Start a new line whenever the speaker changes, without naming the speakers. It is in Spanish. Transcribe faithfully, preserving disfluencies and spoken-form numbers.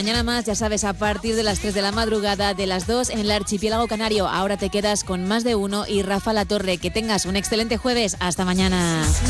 Mañana más, ya sabes, a partir de las tres de la madrugada, de las dos en el archipiélago canario. Ahora te quedas con Más de Uno y Rafa La Torre. Que tengas un excelente jueves. Hasta mañana.